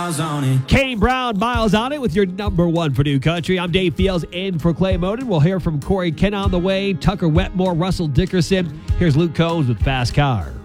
miles on it. Kane Brown, Miles on It with your number one for New Country. I'm Dave Fields in for Clay Moden. We'll hear from Corey Kent on the way, Tucker Wetmore, Russell Dickerson. Here's Luke Combs with Fast Car.